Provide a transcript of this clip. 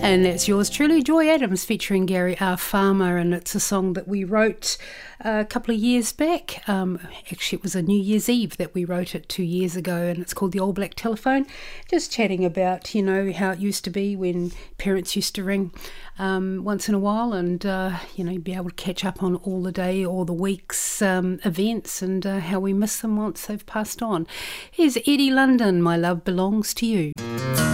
And that's yours truly, Joy Adams, featuring Gary R. Farmer, and it's a song that we wrote a couple of years back. Actually, it was a New Year's Eve that we wrote it 2 years ago, and it's called The Old Black Telephone. Just chatting about, you know, how it used to be when parents used to ring once in a while and, you know, be able to catch up on all the day or the week's events and how we miss them once they've passed on. Here's Eddie London, My Love Belongs to You.